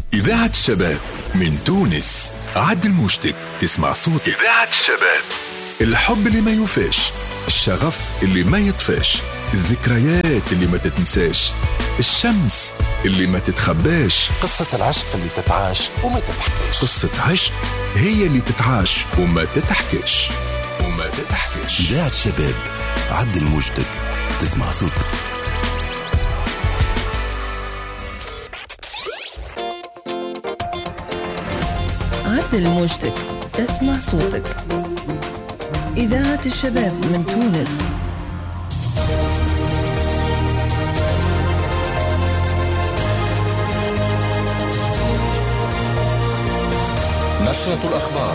إذاعة الشباب من تونس. عدل مشتك تسمع صوت إذاعة الشباب. الحب اللي ما يوفاش، الشغف اللي ما يطفاش، الذكريات اللي ما تتنساش، الشمس اللي ما تتخباش، قصة العشق اللي تتعاش وما تتحكيش. قصة عشق هي اللي تتعاش وما تتحكيش. إذاعة الشباب. عدل مشتك تسمع صوتك. عدل مشتك تسمع صوتك. إذاعة الشباب من تونس. نشرة الأخبار.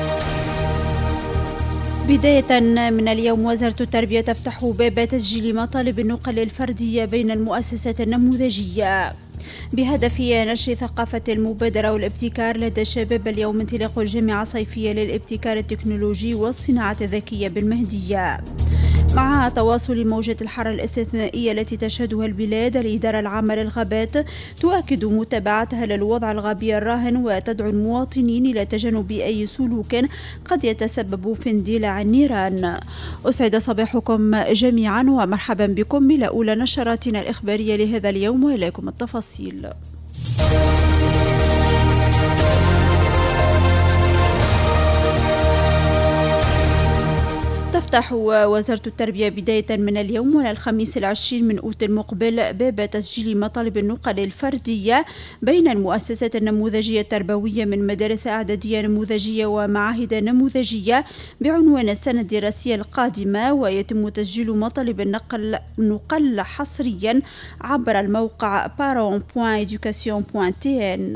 بداية من اليوم وزارة التربية تفتح باب تسجيل مطالب النقل الفردية بين المؤسسات النموذجية بهدف نشر ثقافة المبادرة والابتكار لدى الشباب. اليوم انطلاق الجامعة الصيفية للابتكار التكنولوجي والصناعة الذكية بالمهدية. مع تواصل موجة الحر الاستثنائية التي تشهدها البلاد، الإدارة العامة للغابات تؤكد متابعتها للوضع الغابي الراهن وتدعو المواطنين إلى تجنب أي سلوك قد يتسبب في اندلاع النيران. أسعد صباحكم جميعا ومرحبا بكم إلى أولى نشراتنا الإخبارية لهذا اليوم وإليكم التفاصيل. تفتح وزارة التربية بداية من اليوم والخميس 20 من أوت المقبل باب تسجيل مطالب النقل الفردية بين المؤسسات النموذجية التربوية من مدارس إعدادية نموذجية ومعاهد نموذجية بعنوان السنة الدراسية القادمة، ويتم تسجيل مطالب النقل حصريا عبر الموقع parents.education.tn.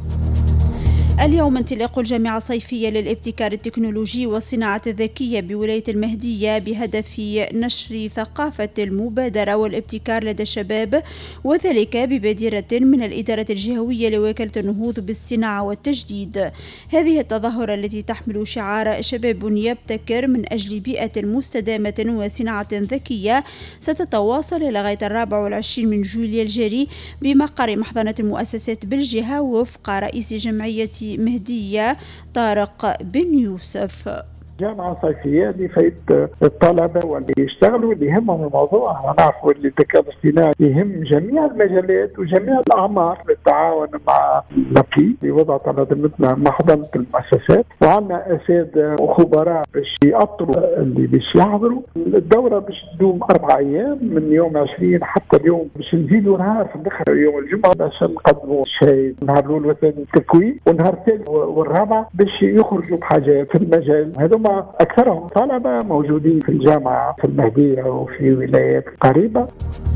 اليوم انطلاق الجامعة الصيفية للابتكار التكنولوجي والصناعة الذكية بولاية المهدية بهدف نشر ثقافة المبادرة والابتكار لدى الشباب، وذلك ببادرة من الإدارة الجهوية لوكالة النهوض بالصناعة والتجديد. هذه التظاهرة التي تحمل شعار شباب يبتكر من أجل بيئة مستدامة وصناعة ذكية ستتواصل لغاية 24 من جويلية الجاري بمقر محضنة المؤسسات بالجهة وفق رئيس جمعية مهدية طارق بن يوسف. جامعة صيفية لفايدة الطلبة واللي يشتغلوا اللي يهمهم الموضوع. ونعرفوا اللي الذكاء الاصطناعي يهم جميع المجالات وجميع الأعمار بالتعاون مع لابي بوضع مثل محضنة المؤسسات، وعندنا أساتذة وخبراء باش يأطروا اللي باش يحضروا الدورة باش تدوم 4 أيام من يوم 20 حتى اليوم. باش نزيدوا نهار في الآخر يوم الجمعة باش نقدموا شيء نهار الأول والثاني التكوين، والنهار الثالث والرابع باش يخرجوا بحاجة في المجال. هذوما أكثرهم طلبة موجودين في الجامعة في المهدية وفي ولايات قريبة.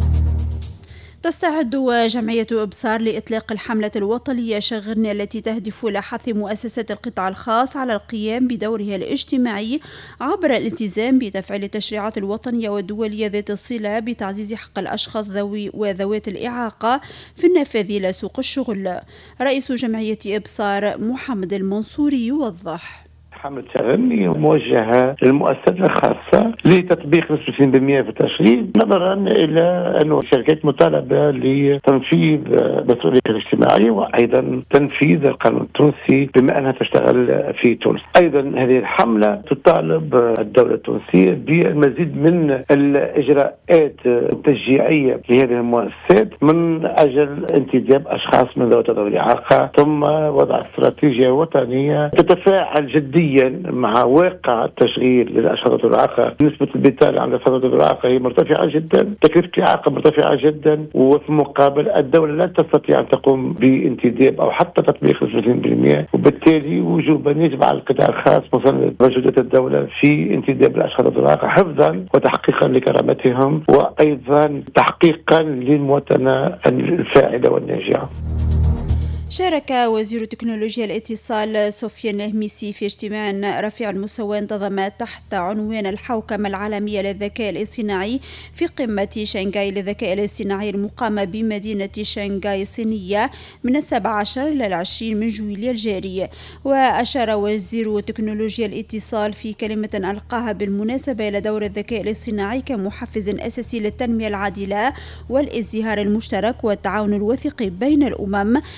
تستعد جمعية إبصار لإطلاق الحملة الوطنية شغلنا التي تهدف إلى حث مؤسسات القطاع الخاص على القيام بدورها الاجتماعي عبر الالتزام بتفعيل التشريعات الوطنية والدولية ذات الصلة بتعزيز حق الأشخاص ذوي وذوات الإعاقة في النفاذ إلى سوق الشغل. رئيس جمعية إبصار محمد المنصوري يوضح. حملة شغلني موجهة للمؤسسات الخاصة لتطبيق نسبة 20% في التشغيل، نظرا إلى أن الشركات مطالبة لتنفيذ مسؤوليتها الاجتماعية وأيضا تنفيذ القانون التونسي بما أنها تشتغل في تونس. أيضا هذه الحملة تطالب الدولة التونسية بالمزيد من الإجراءات التشجيعية لهذه المؤسسات من أجل انتداب أشخاص من ذوي الإعاقة، ثم وضع استراتيجية وطنية تتفاعل جديا مع واقع التشغيل للأشخاص ذوي الإعاقة. نسبة البطالة عند الأشخاص ذوي الإعاقة هي مرتفعة جدا، تكلفة الإعاقة مرتفعة جدا، وفي المقابل الدولة لا تستطيع أن تقوم بانتداب أو حتى تطبيق 20%، وبالتالي وجوبا يجب على القطاع الخاص مساندة مجهودات الدولة في انتداب الأشخاص ذوي الإعاقة حفظا وتحقيقا لكرامتهم وأيضا تحقيقا للمواطنة الفاعلة والناجعة. شارك وزير تكنولوجيا الاتصال سفيان الهميسي في اجتماع رفيع المستوى انتظم تحت عنوان الحوكمة العالمية للذكاء الاصطناعي في قمة شنغهاي للذكاء الاصطناعي المقامة بمدينة شنغهاي الصينية من 17 إلى 20 من جويلية الجاري. وأشار وزير تكنولوجيا الاتصال في كلمة ألقاها بالمناسبة إلى دور الذكاء الاصطناعي كمحفز أساسي للتنمية العادلة والازدهار المشترك والتعاون الوثيق بين الأمم، داعيا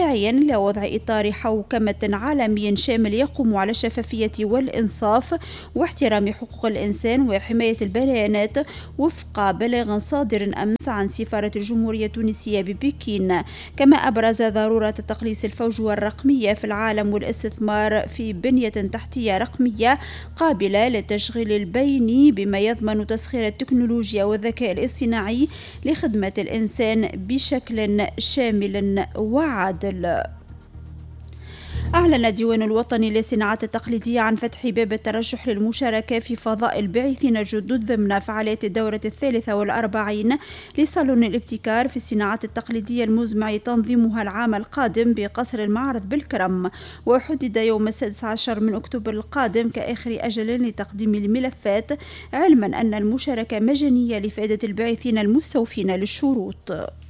داعيا إلى وضع إطار حوكمة عالمي شامل يقوم على الشفافية والإنصاف واحترام حقوق الإنسان وحماية البيانات وفق بلاغ صادر أمس عن سفارة الجمهورية التونسية ببكين. كما أبرز ضرورة تقليص الفجوة الرقمية في العالم والاستثمار في بنية تحتية رقمية قابلة للتشغيل البيني بما يضمن تسخير التكنولوجيا والذكاء الاصطناعي لخدمة الإنسان بشكل شامل وعادل. أعلن الديوان الوطني للصناعات التقليدية عن فتح باب الترشح للمشاركة في فضاء الباعثين الجدد ضمن فعاليات الدورة 43 لصالون الابتكار في الصناعات التقليدية المزمع تنظيمها العام القادم بقصر المعرض بالكرم، وحدد يوم 16 من أكتوبر القادم كآخر أجل لتقديم الملفات، علما أن المشاركة مجانية لفائدة الباعثين المستوفين للشروط.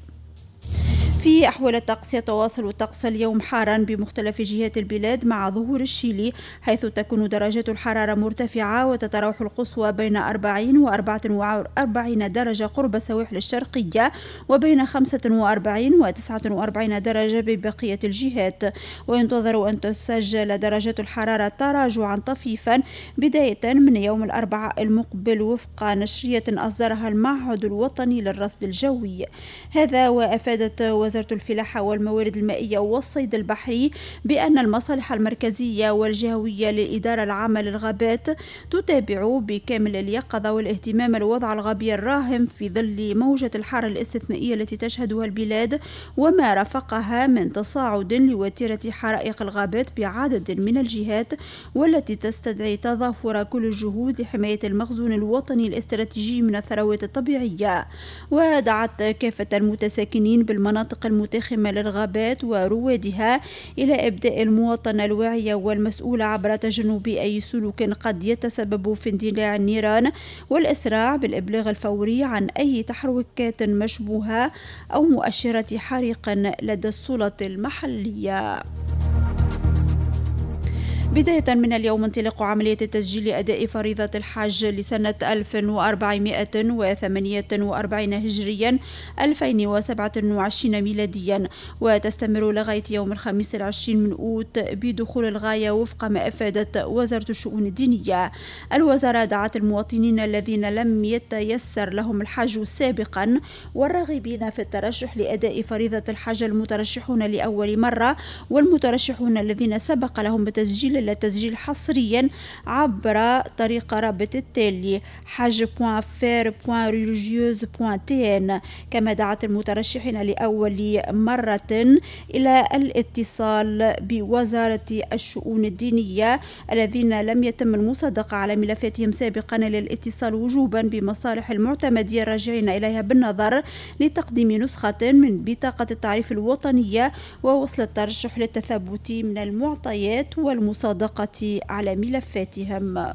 في أحوال الطقس، يتواصل الطقس اليوم حارا بمختلف جهات البلاد مع ظهور الشيلي، حيث تكون درجات الحرارة مرتفعة وتتراوح القصوى بين 40 و 44 درجة قرب السواحل الشرقية وبين 45 و 49 درجة ببقية الجهات. وينتظر أن تسجل درجات الحرارة تراجعا طفيفا بداية من يوم الأربعاء المقبل وفق نشرية أصدرها المعهد الوطني للرصد الجوي. هذا وأفادت وزارة الفلاحة والموارد المائية والصيد البحري بأن المصالح المركزية والجهوية للإدارة العامة للغابات تتابع بكامل اليقظة والاهتمام الوضع الغابي الراهن في ظل موجة الحر الاستثنائية التي تشهدها البلاد وما رافقها من تصاعد لوتيرة حرائق الغابات بعدد من الجهات، والتي تستدعي تضافر كل الجهود لحماية المخزون الوطني الاستراتيجي من الثروات الطبيعية. ودعت كافة المتساكنين بالمناطق المتاخمة للغابات وروادها إلى إبداء المواطنة الواعية والمسؤولة عبر تجنب أي سلوك قد يتسبب في اندلاع النيران، والإسراع بالإبلاغ الفوري عن أي تحركات مشبوهة أو مؤشرات حريق لدى السلطات المحلية. بداية من اليوم انطلاق عملية تسجيل أداء فريضة الحج لسنة 1448 هجريا 2027 ميلاديا، وتستمر لغاية يوم الخميس 20 من أوت بدخول الغاية وفق ما أفادت وزارة الشؤون الدينية. الوزارة دعت المواطنين الذين لم يتيسر لهم الحج سابقا والراغبين في الترشح لأداء فريضة الحج المترشحون لأول مرة والمترشحون الذين سبق لهم بتسجيل للتسجيل حصريا عبر طريق رابط التالي hajj.fer.religieuse.tn. كما دعت المترشحين لأول مرة إلى الاتصال بوزارة الشؤون الدينية الذين لم يتم المصادقة على ملفاتهم سابقا للاتصال وجوبا بمصالح المعتمدية الراجعين إليها بالنظر لتقديم نسخة من بطاقة التعريف الوطنية ووصل الترشح للتثبت من المعطيات والمصادقة على ملفاتهم.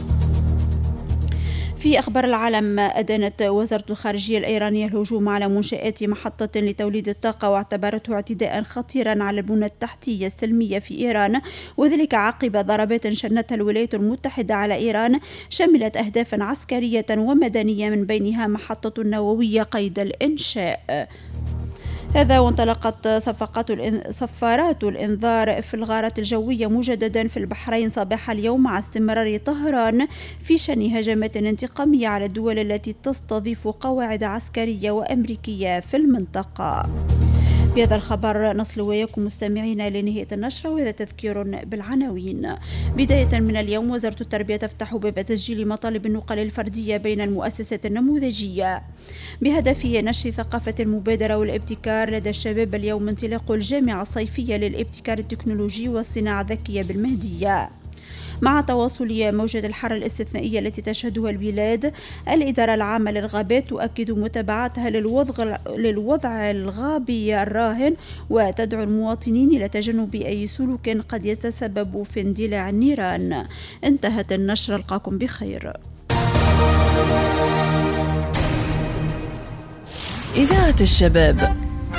في أخبار العالم، أدانت وزارة الخارجية الإيرانية الهجوم على منشآت محطة لتوليد الطاقة واعتبرته اعتداء خطيرا على البنى التحتية السلمية في إيران، وذلك عقب ضربات شنتها الولايات المتحدة على إيران شملت أهدافا عسكرية ومدنية من بينها محطة نووية قيد الإنشاء. هذا وانطلقت صفارات الإنذار في الغارات الجوية مجددا في البحرين صباح اليوم مع استمرار طهران في شن هجمات انتقامية على الدول التي تستضيف قواعد عسكرية وأمريكية في المنطقة. بهذا الخبر نصل وياكم مستمعين لنهاية النشرة، وهذا تذكير بالعناوين. بداية من اليوم، وزارة التربية تفتح باب تسجيل مطالب النقل الفردية بين المؤسسات النموذجية بهدف نشر ثقافة المبادرة والابتكار لدى الشباب. اليوم انطلاق الجامعة الصيفية للابتكار التكنولوجي والصناعة الذكية بالمهدية. مع تواصل موجة الحر الاستثنائية التي تشهدها البلاد، الإدارة العامة للغابات تؤكد متابعتها للوضع الغابي الراهن وتدعو المواطنين إلى تجنب أي سلوك قد يتسبب في اندلاع النيران. انتهت النشرة، ألقاكم بخير. إذاعة الشباب،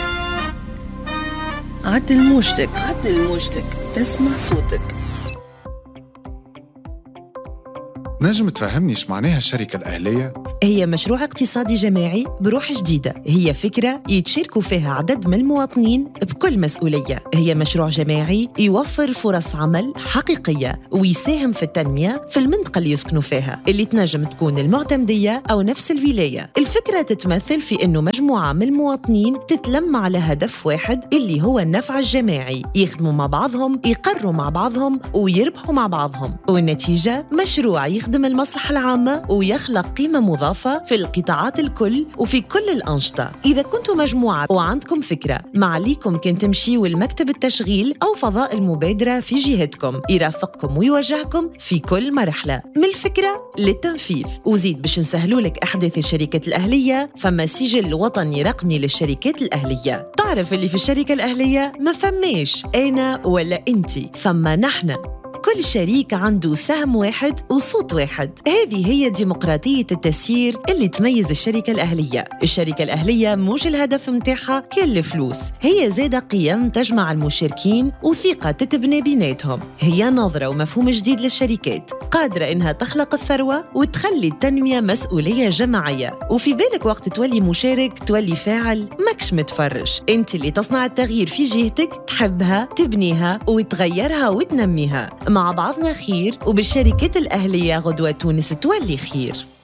عدل موجتك، تسمع صوتك. نجم تفهمني ايش معناها الشركة الأهلية؟ هي مشروع اقتصادي جماعي بروح جديدة. هي فكرة يتشاركوا فيها عدد من المواطنين بكل مسؤولية. هي مشروع جماعي يوفر فرص عمل حقيقية ويساهم في التنمية في المنطقة اللي يسكنوا فيها، اللي تنجم تكون المعتمدية أو نفس الولاية. الفكرة تتمثل في أنه مجموعة من المواطنين تتلم على هدف واحد اللي هو النفع الجماعي، يخدموا مع بعضهم، يقروا مع بعضهم ويربحوا مع بعضهم، والنتيجة مشروع يخدم المصلحة العامة ويخلق قيمة مضافة في القطاعات الكل وفي كل الأنشطة. إذا كنتوا مجموعة وعندكم فكرة، معليكم كن تمشيوا المكتب التشغيل أو فضاء المبادرة في جهتكم، يرافقكم ويوجهكم في كل مرحلة من الفكرة للتنفيذ. وزيد باش نسهلوا لك أحداث الشركات الأهلية، فما سجل وطني رقمي للشركات الأهلية. تعرف اللي في الشركة الأهلية ما فماش أنا ولا أنتي، فما نحن. كل شريك عنده سهم واحد وصوت واحد. هذه هي ديمقراطية التسيير اللي تميز الشركة الأهلية. الشركة الأهلية مش الهدف متاعها كل الفلوس، هي زادة قيم تجمع المشاركين وثقة تتبنى بيناتهم. هي نظرة ومفهوم جديد للشركات، قادرة إنها تخلق الثروة وتخلي التنمية مسؤولية جماعية. وفي بالك وقت تولي مشارك تولي فاعل، ماكش متفرج. انت اللي تصنع التغيير في جهتك، تحبها، تبنيها وتغيرها وتنميها. مع بعضنا خير، وبالشركات الأهلية غدوة تونس تولي خير.